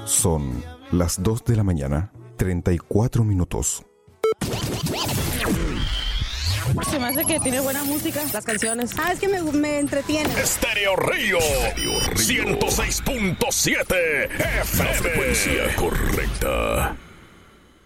Son las 2 de la mañana, 34 minutos. Se me hace que tiene buena música, las canciones. Es que me entretiene. Estéreo Río 106.7 FM. La frecuencia correcta.